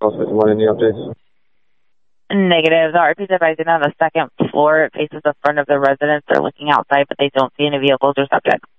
call 61, any updates? Negative. The RP is advising on the second floor. It faces the front of the residence. They're looking outside, but they don't see any vehicles or subjects.